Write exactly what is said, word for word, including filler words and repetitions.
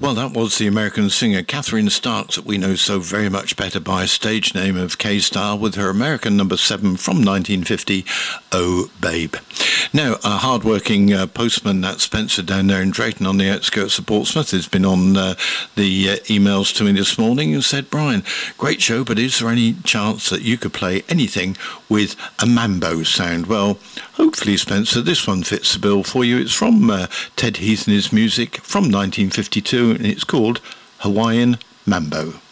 Well, that was the American singer Catherine Starks that we know so very much better by a stage name of K-Star with her American number seven from nineteen fifty, Oh Babe. Now, a hard-working uh, postman, that Spencer down there in Drayton on the outskirts of Portsmouth, has been on uh, the uh, emails to me this morning and said, Brian, great show, but is there any chance that you could play anything with a mambo sound? Well, hopefully, Spencer, this one fits the bill for you. It's from uh, Ted Heath and his music from nineteen fifty-two, and it's called Hawaiian Mambo.